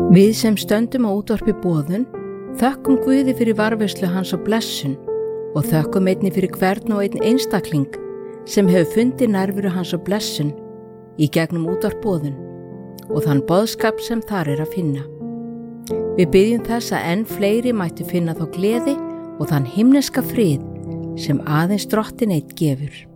Við sem stöndum á útvarpi boðun þökkum Guði fyrir varðveislu hans og blessun og þökkum einnig fyrir hvern og einn einstakling sem hefur fundið nærveru hans og blessun í gegnum útvarp boðun og þann boðskap sem þar er að finna. Við biðjum þess að enn fleiri mættu finna þá gleði og þann himneska frið sem aðeins Drottinn einn gefur.